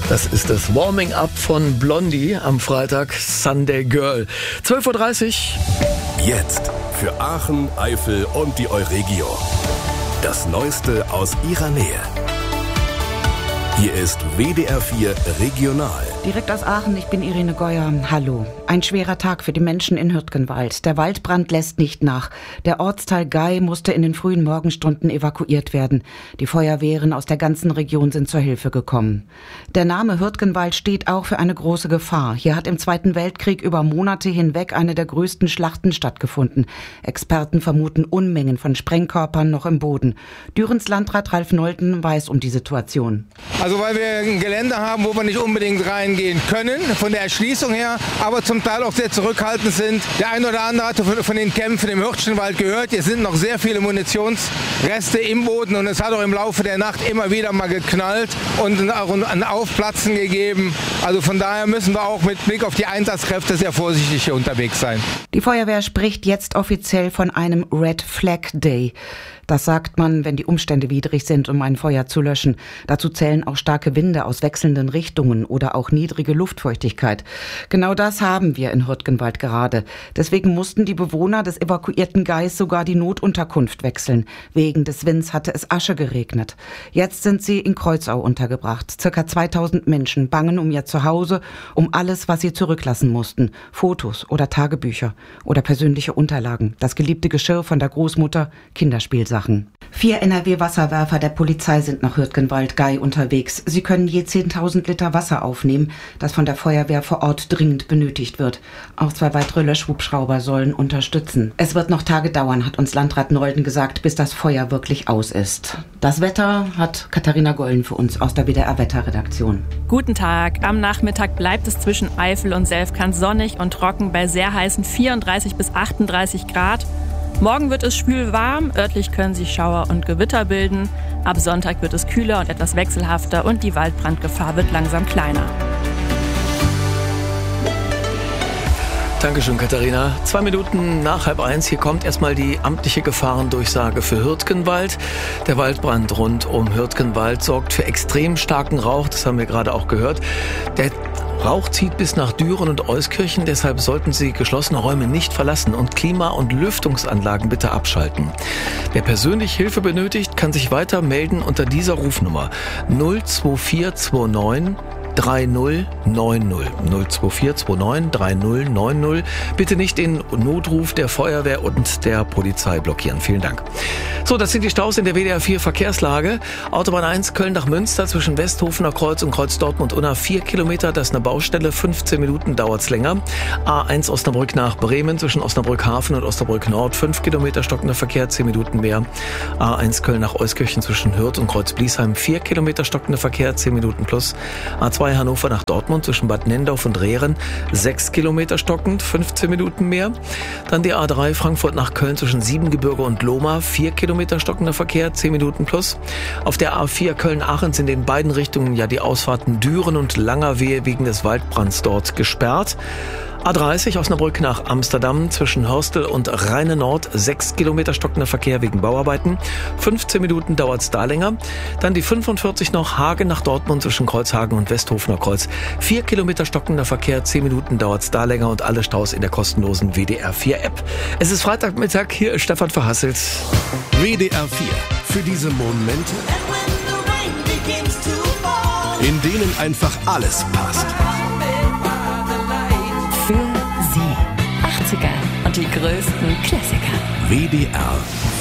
Das ist das Warming-up von Blondie am Freitag, Sunday Girl. 12.30 Uhr. Jetzt für Aachen, Eifel und die Euregio. Das Neueste aus ihrer Nähe. Hier ist WDR 4 Regional. Direkt aus Aachen, ich bin Irene Geuer. Hallo. Ein schwerer Tag für die Menschen in Hürtgenwald. Der Waldbrand lässt nicht nach. Der Ortsteil Gay musste in den frühen Morgenstunden evakuiert werden. Die Feuerwehren aus der ganzen Region sind zur Hilfe gekommen. Der Name Hürtgenwald steht auch für eine große Gefahr. Hier hat im Zweiten Weltkrieg über Monate hinweg eine der größten Schlachten stattgefunden. Experten vermuten Unmengen von Sprengkörpern noch im Boden. Dürens Landrat Ralf Nolten weiß um die Situation. Also weil wir ein Gelände haben, wo wir nicht unbedingt reingehen können, von der Erschließung her, aber zum Teil auch sehr zurückhaltend sind. Der eine oder andere hatte von den Kämpfen im Hürtgenwald gehört. Hier sind noch sehr viele Munitionsreste im Boden und es hat auch im Laufe der Nacht immer wieder mal geknallt und auch ein Aufplatzen gegeben. Also von daher müssen wir auch mit Blick auf die Einsatzkräfte sehr vorsichtig hier unterwegs sein. Die Feuerwehr spricht jetzt offiziell von einem Red Flag Day. Das sagt man, wenn die Umstände widrig sind, um ein Feuer zu löschen. Dazu zählen auch starke Winde aus wechselnden Richtungen oder auch niedrige Luftfeuchtigkeit. Genau das haben wir in Hürtgenwald gerade. Deswegen mussten die Bewohner des evakuierten Gays sogar die Notunterkunft wechseln. Wegen des Winds hatte es Asche geregnet. Jetzt sind sie in Kreuzau untergebracht. Circa 2000 Menschen bangen um ihr Zuhause, um alles, was sie zurücklassen mussten. Fotos oder Tagebücher oder persönliche Unterlagen. Das geliebte Geschirr von der Großmutter, Kinderspielsachen. 4 NRW-Wasserwerfer der Polizei sind nach Hürtgenwald-Gay unterwegs. Sie können je 10.000 Liter Wasser aufnehmen, das von der Feuerwehr vor Ort dringend benötigt wird. Auch 2 weitere Löschhubschrauber sollen unterstützen. Es wird noch Tage dauern, hat uns Landrat Nolten gesagt, bis das Feuer wirklich aus ist. Das Wetter hat Katharina Gollen für uns aus der WDR-Wetterredaktion. Guten Tag. Am Nachmittag bleibt es zwischen Eifel und Selfkant sonnig und trocken bei sehr heißen 34 bis 38 Grad. Morgen wird es schwül-warm, örtlich können sich Schauer und Gewitter bilden. Ab Sonntag wird es kühler und etwas wechselhafter und die Waldbrandgefahr wird langsam kleiner. Dankeschön, Katharina. 2 Minuten nach 12:30. Hier kommt erstmal die amtliche Gefahrendurchsage für Hürtgenwald. Der Waldbrand rund um Hürtgenwald sorgt für extrem starken Rauch. Das haben wir gerade auch gehört. Der Rauch zieht bis nach Düren und Euskirchen, deshalb sollten Sie geschlossene Räume nicht verlassen und Klima- und Lüftungsanlagen bitte abschalten. Wer persönlich Hilfe benötigt, kann sich weiter melden unter dieser Rufnummer 02429 3090 02429 3090. Bitte nicht den Notruf der Feuerwehr und der Polizei blockieren. Vielen Dank. So, das sind die Staus in der WDR 4 Verkehrslage. Autobahn 1 Köln nach Münster zwischen Westhofener Kreuz und Kreuz Dortmund-Unna 4 Kilometer. Das ist eine Baustelle. 15 Minuten dauert's länger. A1 Osnabrück nach Bremen zwischen Osnabrück Hafen und Osnabrück Nord 5 Kilometer stockender Verkehr, 10 Minuten mehr. A1 Köln nach Euskirchen zwischen Hürth und Kreuz Bliesheim 4 Kilometer stockender Verkehr, 10 Minuten plus. A2 Hannover nach Dortmund zwischen Bad Nendorf und Rehren 6 Kilometer stockend, 15 Minuten mehr. Dann die A3 Frankfurt nach Köln zwischen Siebengebirge und Lohmar 4 Kilometer stockender Verkehr, 10 Minuten plus. Auf der A4 Köln-Aachen sind in beiden Richtungen ja die Ausfahrten Düren und Langerwehe wegen des Waldbrands dort gesperrt. A30 Osnabrück nach Amsterdam zwischen Hörstel und Rheine Nord 6 Kilometer stockender Verkehr wegen Bauarbeiten. 15 Minuten dauert's da länger. Dann die 45 noch Hagen nach Dortmund zwischen Kreuzhagen und Westhofener Kreuz. 4 Kilometer stockender Verkehr, 10 Minuten dauert's da länger und alle Staus in der kostenlosen WDR 4 App. Es ist Freitagmittag, hier ist Stefan Verhasselt. WDR 4 für diese Momente, in denen einfach alles passt. Für Sie 80er und die größten Klassiker. WDR